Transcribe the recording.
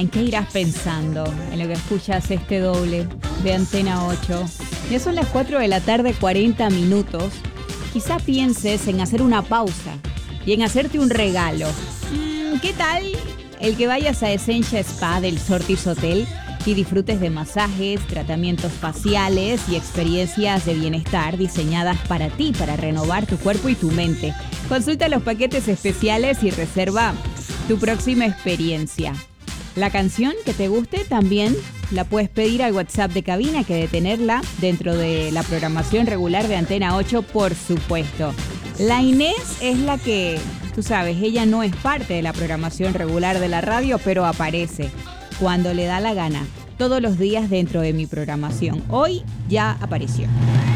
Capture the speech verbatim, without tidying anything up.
¿en qué irás pensando en lo que escuchas este doble de Antena ocho? Ya son las cuatro de la tarde, cuarenta minutos. Quizá pienses en hacer una pausa y en hacerte un regalo. Mm, ¿Qué tal el que vayas a Essentia Spa del Sortis Hotel y disfrutes de masajes, tratamientos faciales y experiencias de bienestar diseñadas para ti, para renovar tu cuerpo y tu mente? Consulta los paquetes especiales y reserva tu próxima experiencia. La canción que te guste también la puedes pedir al WhatsApp de cabina, que de tenerla dentro de la programación regular de Antena ocho, por supuesto. La Inés es la que, tú sabes, ella no es parte de la programación regular de la radio, pero aparece cuando le da la gana, todos los días dentro de mi programación. Hoy ya apareció.